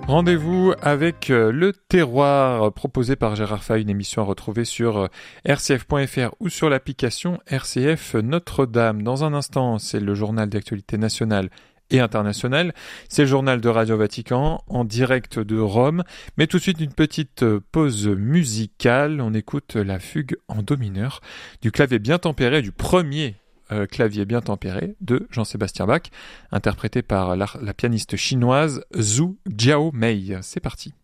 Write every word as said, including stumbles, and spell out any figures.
Rendez-vous avec le terroir proposé par Gérard Fay, une émission à retrouver sur r c f point f r ou sur l'application R C F Notre-Dame. Dans un instant, c'est le journal d'actualité nationale et internationale. C'est le journal de Radio Vatican en direct de Rome. Mais tout de suite, une petite pause musicale. On écoute la fugue en do mineur du clavier bien tempéré, du premier Euh, clavier bien tempéré de Jean-Sébastien Bach, interprété par la, la pianiste chinoise Zhu Jiaomei. C'est parti.